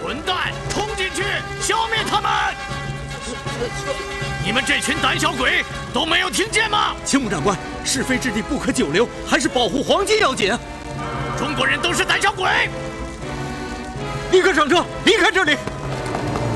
混蛋，冲进去，消灭他们！你们这群胆小鬼都没有听见吗？ 青木长官，是非之地不可久留，还是保护黄金要紧。 中国人都是胆小鬼！ 立刻上车，离开这里！